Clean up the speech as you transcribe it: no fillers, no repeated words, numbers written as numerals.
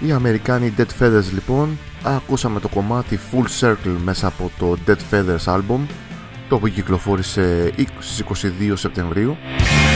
Οι Αμερικάνοι Dead Feathers λοιπόν. Ακούσαμε το κομμάτι Full Circle μέσα από το Dead Feathers album, το οποίο κυκλοφόρησε στις 22 Σεπτεμβρίου.